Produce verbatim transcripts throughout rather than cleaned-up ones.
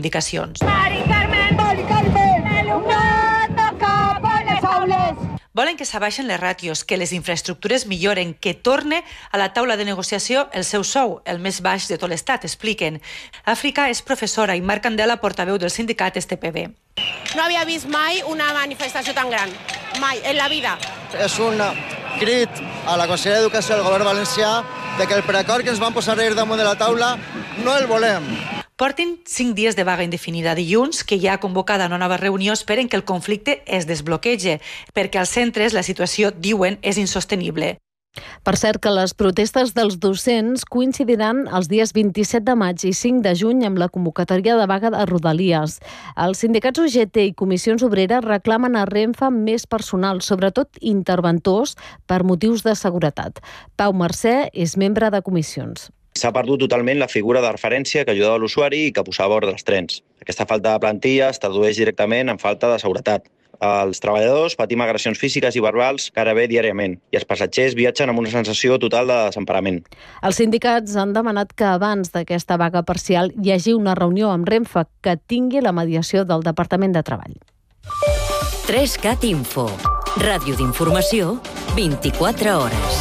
reivindicacions. Mari Carmen! Mari Carmen! El humà toca per les aules! Volen que s'abaixen les ràtios, que les infraestructures milloren, que torne a la taula de negociació el seu sou, el més baix de tot l'Estat, expliquen. Àfrica és professora i Marc Candela, portaveu del sindicat S T P B. No havia vist mai una manifestació tan gran, mai, en la vida. És un crit a la Conselleria d'Educació del Govern valencià de que el preacord que ens van posar ahir damunt de la taula no el volem. Portin cinc dies de vaga indefinida. Dilluns, que ja ha convocada una nova reunió, esperen que el conflicte es desbloquegi, perquè als centres la situació, diuen, és insostenible. Per cert, que les protestes dels docents coincidiran els dies vint-i-set de maig i cinc de juny amb la convocatòria de vaga de Rodalies. Els sindicats U G T i Comissions Obreres reclamen a Renfe més personal, sobretot interventors, per motius de seguretat. Pau Mercè és membre de Comissions. S'ha perdut totalment la figura de referència que ajudava l'usuari i que posava ordre als trens. Aquesta falta de plantilla es tradueix directament en falta de seguretat. Els treballadors patim agressions físiques i verbals gairebé diàriament i els passatgers viatgen amb una sensació total de desemparament. Els sindicats han demanat que abans d'aquesta vaga parcial hi hagi una reunió amb Renfe que tingui la mediació del Departament de Treball. tres cat Info. Ràdio d'informació, vint-i-quatre hores.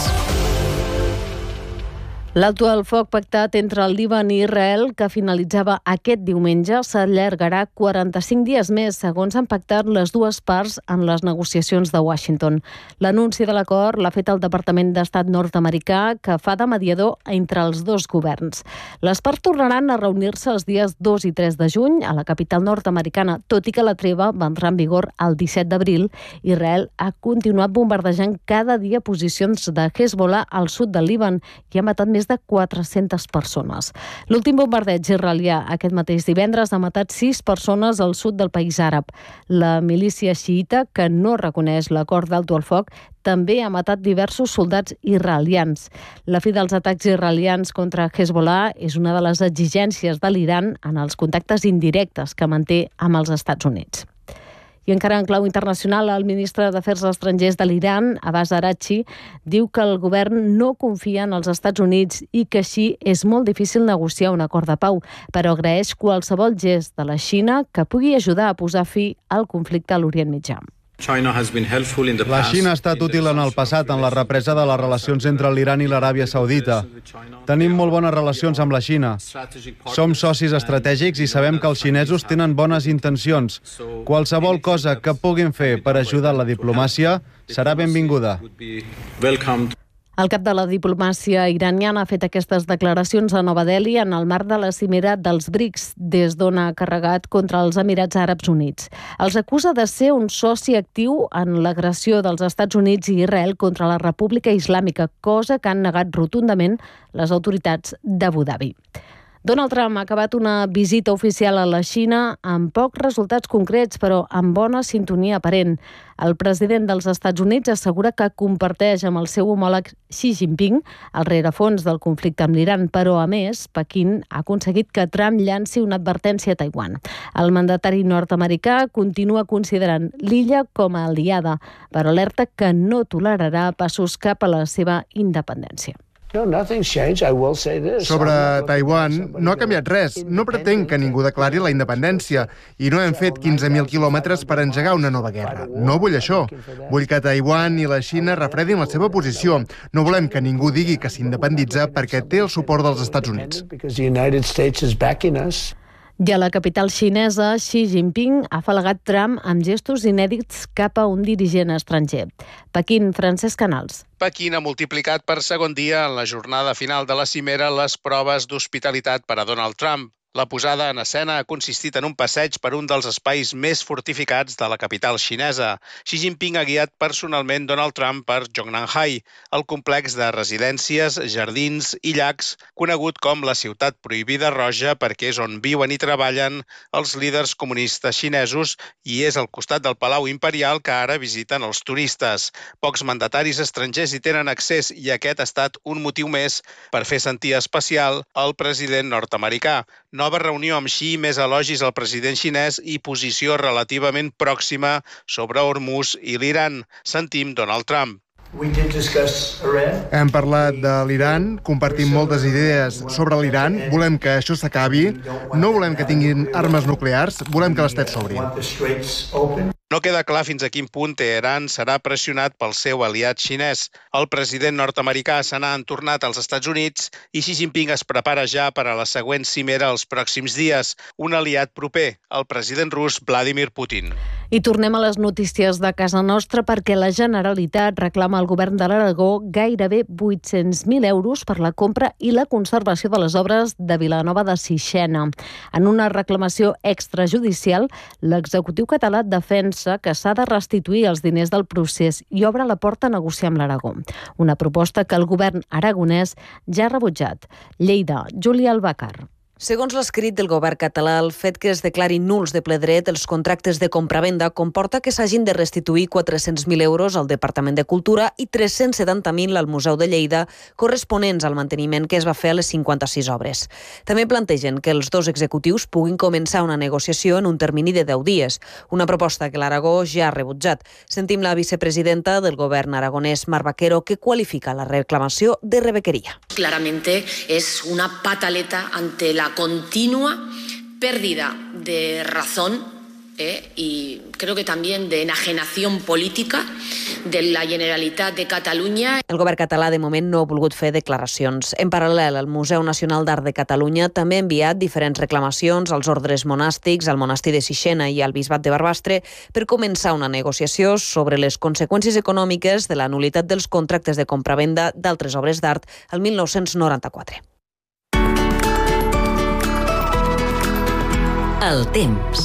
L'alto al foc pactat entre el Líban i Israel, que finalitzava aquest diumenge, s'allargarà quaranta-cinc dies més, segons han pactat les dues parts en les negociacions de Washington. L'anunci de l'acord l'ha fet el Departament d'Estat nord-americà, que fa de mediador entre els dos governs. Les parts tornaran a reunir-se els dies dos i tres de juny a la capital nord-americana, tot i que la treva va entrar en vigor el disset d'abril. Israel ha continuat bombardejant cada dia posicions de Hezbollah al sud del Líban i ha matat més de quatre-centes persones. L'últim bombardeig israelià aquest mateix divendres ha matat sis persones al sud del país àrab. La milícia xiïta, que no reconeix l'acord d'alto al foc, també ha matat diversos soldats israelians. La fi dels atacs israelians contra Hezbollah és una de les exigències de l'Iran en els contactes indirectes que manté amb els Estats Units. I encara en clau internacional, el ministre d'Afers Estrangers de l'Iran, Abbas Araghchi, diu que el govern no confia en els Estats Units i que així és molt difícil negociar un acord de pau, però agraeix qualsevol gest de la Xina que pugui ajudar a posar fi al conflicte a l'Orient Mitjà. La Xina ha estat útil en el passat en la represa de les relacions entre l'Iran i l'Aràbia Saudita. Tenim molt bones relacions amb la Xina. Som socis estratègics i sabem que els xinesos tenen bones intencions. Qualsevol cosa que puguin fer per ajudar la diplomàcia serà benvinguda. El cap de la diplomàcia iraniana ha fet aquestes declaracions a Nova Delhi en el marc de la cimera dels BRICS, des d'on ha carregat contra els Emirats Àrabs Units. Els acusa de ser un soci actiu en l'agressió dels Estats Units i Israel contra la República Islàmica, cosa que han negat rotundament les autoritats d'Abu Dhabi. Donald Trump ha acabat una visita oficial a la Xina amb pocs resultats concrets, però amb bona sintonia aparent. El president dels Estats Units assegura que comparteix amb el seu homòleg Xi Jinping el rerefons del conflicte amb l'Iran, però, a més, Pequín ha aconseguit que Trump llanci una advertència a Taiwan. El mandatari nord-americà continua considerant l'illa com a aliada, però alerta que no tolerarà passos cap a la seva independència. Sobre Taiwan no ha canviat res. No pretenc que ningú declari la independència i no hem fet quinze mil quilòmetres per engegar una nova guerra. No vull això. Vull que Taiwan i la Xina refredin la seva posició. No volem que ningú digui que s'independitza perquè té el suport dels Estats Units. I a la capital xinesa, Xi Jinping ha afalagat Trump amb gestos inèdits cap a un dirigent estranger. Pequín, Francesc Canals. Pequín ha multiplicat per segon dia en la jornada final de la cimera les proves d'hospitalitat per a Donald Trump. La posada en escena ha consistit en un passeig per un dels espais més fortificats de la capital xinesa. Xi Jinping ha guiat personalment Donald Trump per Zhongnanhai, el complex de residències, jardins i llacs, conegut com la ciutat prohibida roja perquè és on viuen i treballen els líders comunistes xinesos i és al costat del Palau Imperial que ara visiten els turistes. Pocs mandataris estrangers hi tenen accés i aquest ha estat un motiu més per fer sentir especial el president nord-americà. Nova reunió amb Xi, més elogis al president xinès i posició relativament pròxima sobre Hormuz i l'Iran. Sentim Donald Trump. Hem parlat de l'Iran, compartim moltes idees sobre l'Iran, volem que això s'acabi, no volem que tinguin armes nuclears, volem que l'Estret s'obri. No queda clar fins a quin punt Teheran serà pressionat pel seu aliat xinès. El president nord-americà se n'ha entornat als Estats Units i Xi Jinping es prepara ja per a la següent cimera els pròxims dies. Un aliat proper, el president rus Vladimir Putin. I tornem a les notícies de casa nostra perquè la Generalitat reclama al govern de l'Aragó gairebé vuit-cents mil euros per la compra i la conservació de les obres de Vilanova de Sixena. En una reclamació extrajudicial, l'executiu català defensa que s'ha de restituir els diners del procés i obre la porta a negociar amb l'Aragó. Una proposta que el govern aragonès ja ha rebutjat. Lleida, Júlia Albacar. Segons l'escrit del govern català, el fet que es declarin nuls de ple dret els contractes de compravenda comporta que s'hagin de restituir quatre-cents mil euros al Departament de Cultura i tres-cents setanta mil al Museu de Lleida, corresponents al manteniment que es va fer a les cinquanta-sis obres. També plantegen que els dos executius puguin començar una negociació en un termini de deu dies, una proposta que l'Aragó ja ha rebutjat. Sentim la vicepresidenta del govern aragonès, Mar Vaquero, que qualifica la reclamació de rebequeria. Claramente es una pataleta ante la continua pérdida de razón eh, y creo que también de enajenación política de la Generalitat de Catalunya. El govern català de moment no ha volgut fer declaracions. En paral·lel, el Museu Nacional d'Art de Catalunya també ha enviat diferents reclamacions als ordres monàstics, al monestir de Sixena i al bisbat de Barbastre per començar una negociació sobre les conseqüències econòmiques de la nul·litat dels contractes de compravenda d'altres obres d'art el mil nou-cents noranta-quatre. El temps.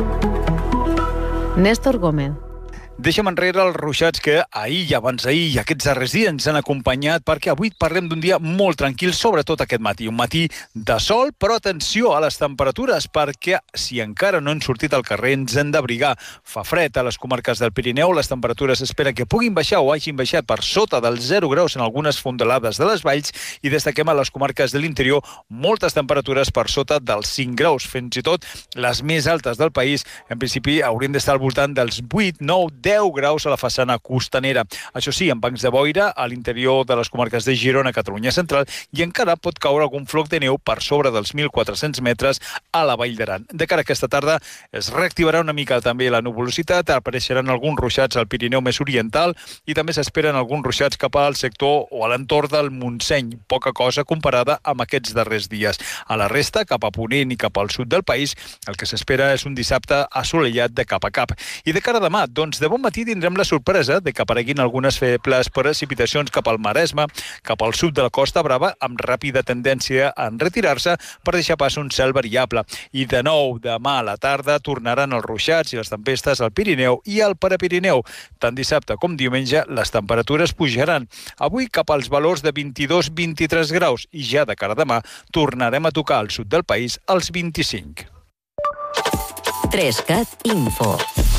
Néstor Gómez. Deixem enrere els ruixats que ahir i abans ahir i aquests darrers dies ens han acompanyat perquè avui parlem d'un dia molt tranquil, sobretot aquest matí. Un matí de sol, però atenció a les temperatures perquè si encara no hem sortit al carrer ens hem d'abrigar. Fa fred a les comarques del Pirineu, les temperatures espera que puguin baixar o hagin baixat per sota dels zero graus en algunes fondalades de les valls i destaquem a les comarques de l'interior moltes temperatures per sota dels cinc graus, fins i tot les més altes del país. En principi haurien d'estar al voltant dels vuit, nou, deu graus a la façana costanera. Això sí, amb bancs de boira a l'interior de les comarques de Girona, Catalunya Central, i encara pot caure algun floc de neu per sobre dels mil quatre-cents metres a la Vall d'Aran. De cara a aquesta tarda es reactivarà una mica també la nuvolositat, apareixeran alguns ruixats al Pirineu més oriental i també s'esperen alguns ruixats cap al sector o a l'entorn del Montseny. Poca cosa comparada amb aquests darrers dies. A la resta, cap a Ponent i cap al sud del país, el que s'espera és un dissabte assolellat de cap a cap. I de cara a demà, doncs de bon matí tindrem la sorpresa de que apareguin algunes febles precipitacions cap al Maresme, cap al sud de la Costa Brava, amb ràpida tendència a retirar-se per deixar pas un cel variable. I de nou, demà a la tarda, tornaran els ruixats i les tempestes al Pirineu i al Parapirineu. Tant dissabte com diumenge, les temperatures pujaran. Avui cap als valors de vint-i-dos a vint-i-tres graus i ja de cara a demà tornarem a tocar al sud del país els vint-i-cinc. tres cat Info.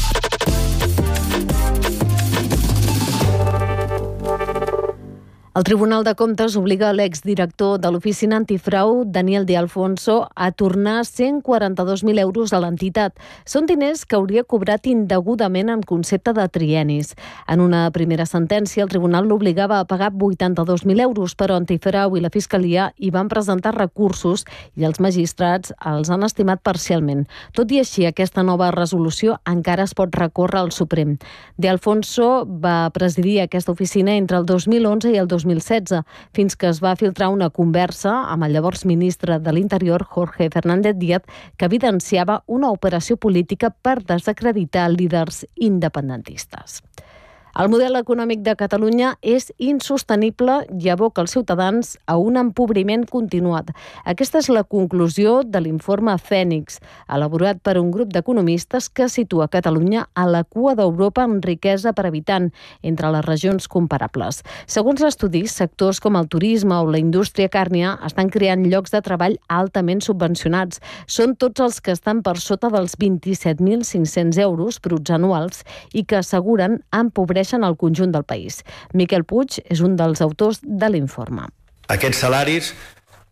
El Tribunal de Comptes obliga l'exdirector de l'Oficina Antifrau, Daniel De Alfonso, a tornar cent quaranta-dos mil euros a l'entitat. Són diners que hauria cobrat indegudament en concepte de triennis. En una primera sentència, el tribunal l'obligava a pagar vuitanta-dos mil euros, però Antifrau i la Fiscalia hi van presentar recursos i els magistrats els han estimat parcialment. Tot i així, aquesta nova resolució encara es pot recórrer al Suprem. De Alfonso va presidir aquesta oficina entre el dos mil onze i el dos mil setze, fins que es va filtrar una conversa amb el llavors ministre de l'Interior, Jorge Fernández Díaz, que evidenciava una operació política per desacreditar líders independentistes. El model econòmic de Catalunya és insostenible i aboca els ciutadans a un empobriment continuat. Aquesta és la conclusió de l'informe Fènix, elaborat per un grup d'economistes que situa Catalunya a la cua d'Europa en riquesa per habitant, entre les regions comparables. Segons l'estudi, sectors com el turisme o la indústria càrnia estan creant llocs de treball altament subvencionats. Són tots els que estan per sota dels vint-i-set mil cinc-cents euros bruts anuals i que asseguren empobreixen al conjunt del país. Miquel Puig és un dels autors de l'informe. Aquests salaris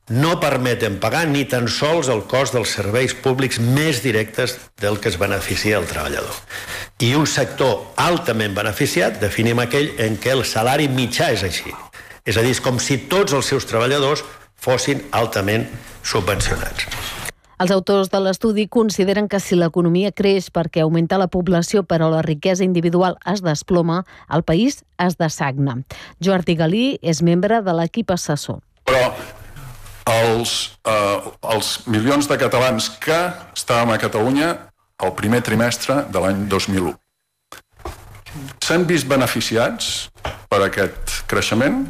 no permeten pagar ni tan sols el cost dels serveis públics més directes del que es beneficia el treballador. I un sector altament beneficiat definim aquell en què el salari mitjà és així. És a dir, és com si tots els seus treballadors fossin altament subvencionats. Els autors de l'estudi consideren que si l'economia creix perquè augmenta la població però la riquesa individual es desploma, el país es dessagna. Jordi Galí és membre de l'equip assessor. Però els, eh, els milions de catalans que estàvem a Catalunya el primer trimestre de l'any dos mil u s'han vist beneficiats per aquest creixement?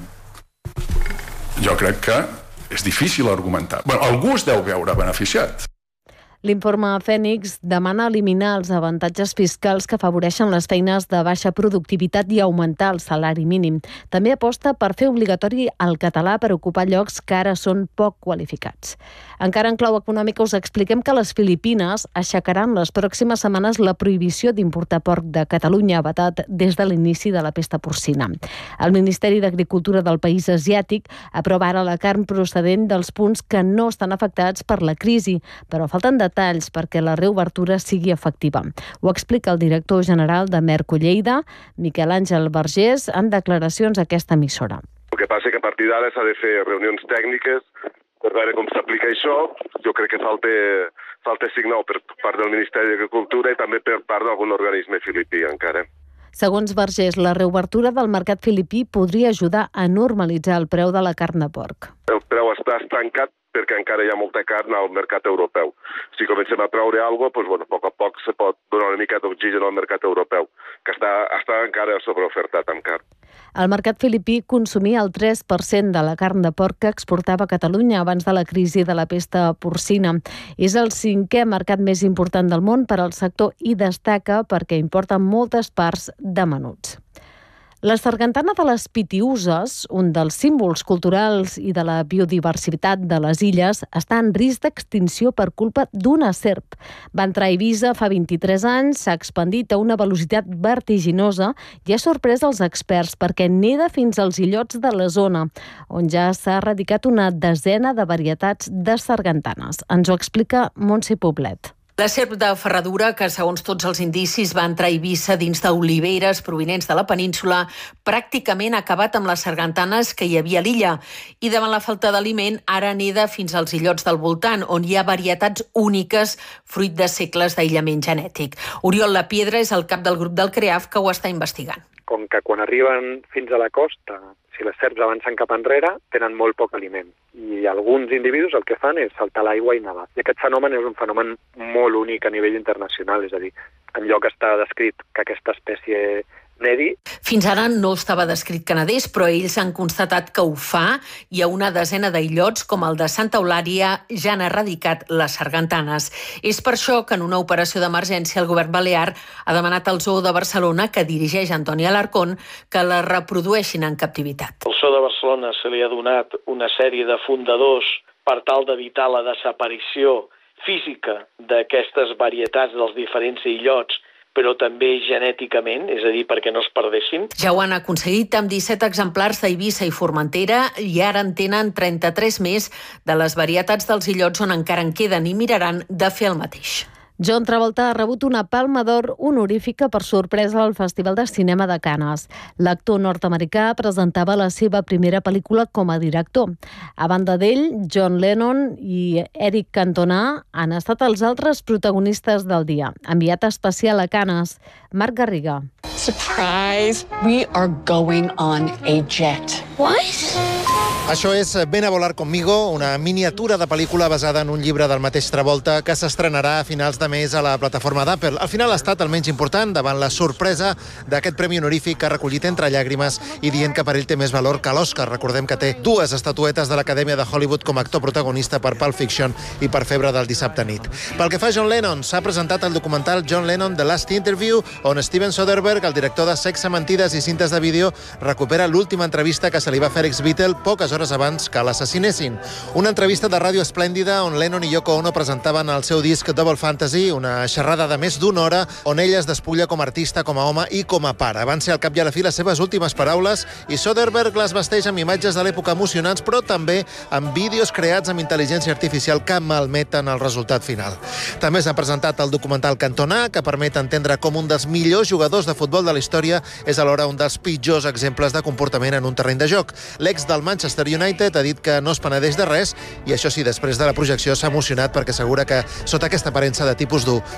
Jo crec que és difícil argumentar. Bueno, algú es deu veure beneficiat. L'informe Fènix demana eliminar els avantatges fiscals que afavoreixen les feines de baixa productivitat i augmentar el salari mínim. També aposta per fer obligatori el català per ocupar llocs que ara són poc qualificats. Encara en clau econòmica us expliquem que les Filipines aixecaran les pròximes setmanes la prohibició d'importar porc de Catalunya, vetat des de l'inici de la pesta porcina. El Ministeri d'Agricultura del país asiàtic aprova ara la carn procedent dels punts que no estan afectats per la crisi, però falten detalls perquè la reobertura sigui efectiva. Ho explica el director general de Merco Lleida, Miquel Àngel Vergés, en declaracions a aquesta emissora. El que passa és que a partir d'ara s'ha de fer reunions tècniques per veure com s'aplica això. Jo crec que falta, falta signal per part del Ministeri d'Agricultura i també per part d'algun organisme filipí encara. Segons Vergés, la reobertura del mercat filipí podria ajudar a normalitzar el preu de la carn de porc. El preu està estancat perquè encara hi ha molta carn al mercat europeu. Si comencem a treure alguna cosa, doncs, bueno, a poc a poc se pot donar una mica d'oxigen al mercat europeu, que està, està encara sobreofertat amb carn. El mercat filipí consumia el tres per cent de la carn de porc que exportava a Catalunya abans de la crisi de la pesta porcina. És el cinquè mercat més important del món per al sector i destaca perquè importa moltes parts de menuts. La sargantana de les Pitiüses, un dels símbols culturals i de la biodiversitat de les illes, està en risc d'extinció per culpa d'una serp. Va entrar a Eivissa fa vint-i-tres anys, s'ha expandit a una velocitat vertiginosa i ha sorprès els experts perquè neda fins als illots de la zona, on ja s'ha erradicat una desena de varietats de sargantanes. Ens ho explica Montse Poblet. La serp de ferradura, que segons tots els indicis va entrar a Eivissa dins d'oliveres provinents de la península, pràcticament ha acabat amb les sargantanes que hi havia a l'illa. I davant la falta d'aliment, ara neda fins als illots del voltant, on hi ha varietats úniques fruit de segles d'aïllament genètic. Oriol Lapiedra és el cap del grup del CREAF que ho està investigant. Com que quan arriben fins a la costa, si les serps avancen cap enrere, tenen molt poc aliment. I alguns individus el que fan és saltar l'aigua i nedar. I aquest fenomen és un fenomen molt únic a nivell internacional, és a dir, enlloc està descrit que aquesta espècie nedi. Fins ara no estava descrit que nedés, però ells han constatat que ho fa i a una desena d'illots, com el de Santa Eulària, ja han erradicat les sargantanes. És per això que en una operació d'emergència el govern balear ha demanat al Zoo de Barcelona, que dirigeix Antoni Alarcón, que la reprodueixin en captivitat. Al Zoo de Barcelona se li ha donat una sèrie de fundadors per tal d'evitar la desaparició física d'aquestes varietats dels diferents illots, però també genèticament, és a dir, perquè no es perdessin. Ja ho han aconseguit amb disset exemplars d'Eivissa i Formentera i ara en tenen trenta-tres més de les varietats dels illots on encara en queden i miraran de fer el mateix. John Travolta ha rebut una Palma d'Or honorífica per sorpresa al Festival de Cinema de Canes. L'actor nord-americà presentava la seva primera pel·lícula com a director. A banda d'ell, John Lennon i Eric Cantona han estat els altres protagonistes del dia. Enviat especial a Canes, Marc Garriga. Surprise! We are going on a jet. What? Això és Ven a volar conmigo, una miniatura de pel·lícula basada en un llibre del mateix Travolta que s'estrenarà a finals de mes a la plataforma d'Apple. Al final ha estat el menys important davant la sorpresa d'aquest premi honorífic que ha recollit entre llàgrimes i dient que per ell té més valor que l'Oscar. Recordem que té dues estatuetes de l'Acadèmia de Hollywood com a actor protagonista per Pulp Fiction i per Febre del dissabte nit. Pel que fa a John Lennon, s'ha presentat el documental John Lennon The Last Interview, on Steven Soderbergh, el director de Sexe, Mentides i cintes de vídeo, recupera l'última entrevista que se li va fer ex-Beatle poques hores hores abans que l'assassinessin. Una entrevista de Ràdio Esplèndida on Lennon i Yoko Ono presentaven el seu disc Double Fantasy, una xerrada de més d'una hora on ella es despulla com a artista, com a home i com a pare. Van ser al cap i a la fi les seves últimes paraules i Soderbergh les vesteix amb imatges de l'època emocionants, però també amb vídeos creats amb intel·ligència artificial que malmeten el resultat final. També s'ha presentat el documental Cantona, que permet entendre com un dels millors jugadors de futbol de la història és alhora un dels pitjors exemples de comportament en un terreny de joc. L'ex del Manchester United ha dit que no es penedeix de res i això sí, després de la projecció s'ha emocionat perquè assegura que sota aquesta aparença de tipus dur